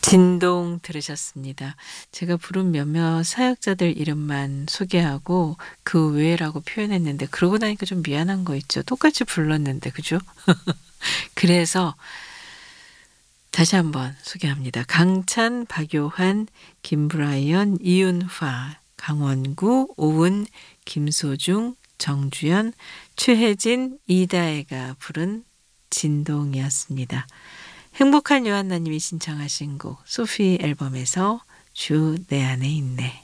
진동 들으셨습니다. 제가 부른 몇몇 사역자들 이름만 소개하고 그 외라고 표현했는데 그러고 나니까 좀 미안한 거 있죠. 똑같이 불렀는데 그죠? 그래서 다시 한번 소개합니다. 강찬, 박요한, 김브라이언, 이윤화, 강원구, 오은, 김소중, 정주연, 최혜진, 이다혜가 부른 진동이었습니다. 행복한 요한나님이 신청하신 곡 소피 앨범에서 주 내 안에 있네.